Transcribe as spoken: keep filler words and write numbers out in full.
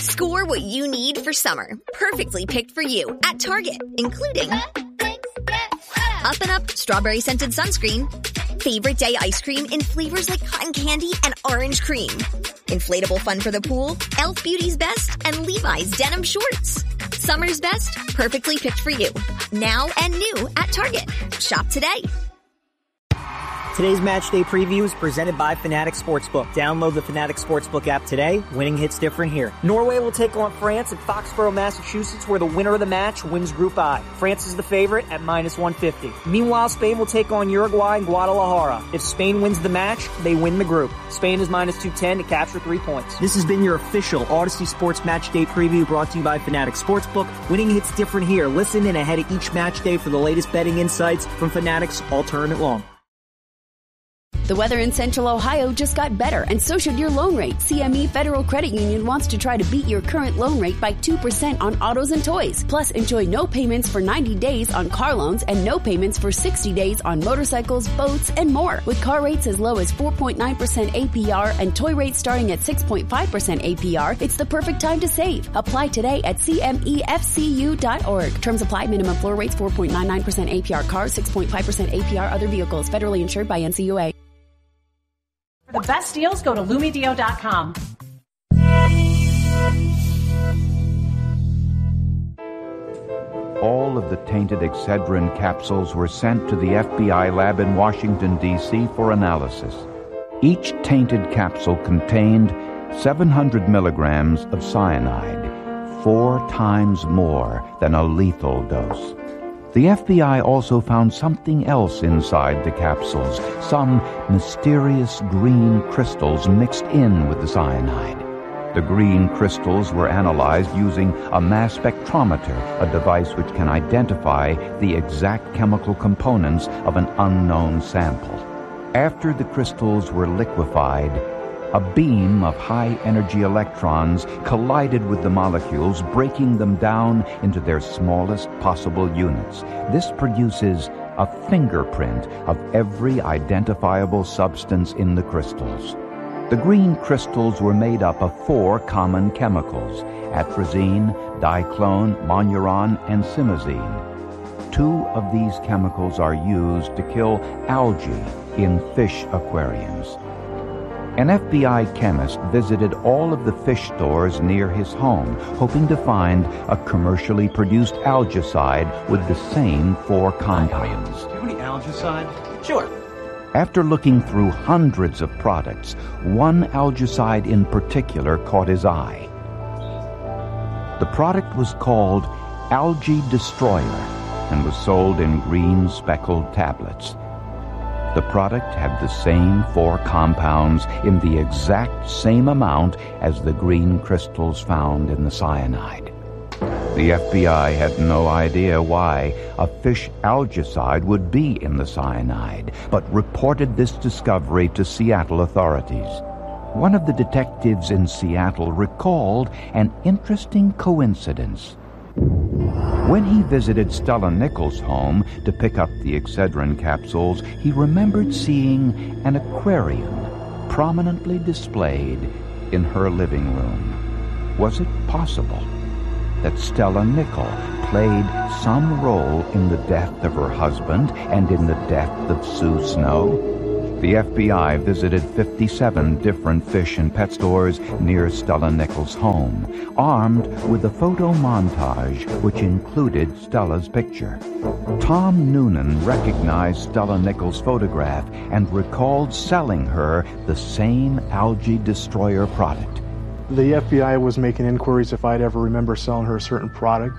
Score what you need for summer. Perfectly picked for you at Target, including Up and Up Strawberry Scented Sunscreen, Favorite Day Ice Cream in flavors like cotton candy and orange cream, inflatable fun for the pool, e l f Beauty's Best, and Levi's Denim Shorts. Summer's best, perfectly picked for you. Now and new at Target. Shop today. Today's match day preview is presented by Fanatics Sportsbook. Download the Fanatics Sportsbook app today. Winning hits different here. Norway will take on France at Foxborough, Massachusetts, where the winner of the match wins Group I. France is the favorite at minus one fifty. Meanwhile, Spain will take on Uruguay in Guadalajara. If Spain wins the match, they win the group. Spain is minus two ten to capture three points. This has been your official Odyssey Sports Match Day preview brought to you by Fanatics Sportsbook. Winning hits different here. Listen in ahead of each match day for the latest betting insights from Fanatics all tournament long. The weather in Central Ohio just got better, and so should your loan rate. C M E Federal Credit Union wants to try to beat your current loan rate by two percent on autos and toys. Plus, enjoy no payments for ninety days on car loans and no payments for sixty days on motorcycles, boats, and more. With car rates as low as four point nine percent A P R and toy rates starting at six point five percent A P R, it's the perfect time to save. Apply today at C M E F C U dot org. Terms apply. Minimum floor rates four point nine nine percent A P R cars, six point five percent A P R other vehicles. Federally insured by N C U A. For the best deals, go to Lumidio dot com. All of the tainted Excedrin capsules were sent to the F B I lab in Washington, D C for analysis. Each tainted capsule contained seven hundred milligrams of cyanide, four times more than a lethal dose. The F B I also found something else inside the capsules, some mysterious green crystals mixed in with the cyanide. The green crystals were analyzed using a mass spectrometer, a device which can identify the exact chemical components of an unknown sample. After the crystals were liquefied, a beam of high-energy electrons collided with the molecules, breaking them down into their smallest possible units. This produces a fingerprint of every identifiable substance in the crystals. The green crystals were made up of four common chemicals: atrazine, diclone, monuron, and simazine. Two of these chemicals are used to kill algae in fish aquariums. An F B I chemist visited all of the fish stores near his home, hoping to find a commercially produced algicide with the same four compounds. Do you have any algicide? Sure. After looking through hundreds of products, one algicide in particular caught his eye. The product was called Algae Destroyer and was sold in green speckled tablets. The product had the same four compounds in the exact same amount as the green crystals found in the cyanide. The F B I had no idea why a fish algicide would be in the cyanide, but reported this discovery to Seattle authorities. One of the detectives in Seattle recalled an interesting coincidence. When he visited Stella Nichols' home to pick up the Excedrin capsules, he remembered seeing an aquarium prominently displayed in her living room. Was it possible that Stella Nichols played some role in the death of her husband and in the death of Sue Snow? The F B I visited fifty-seven different fish and pet stores near Stella Nichols' home, armed with a photo montage which included Stella's picture. Tom Noonan recognized Stella Nichols' photograph and recalled selling her the same Algae Destroyer product. The F B I was making inquiries if I'd ever remember selling her a certain product.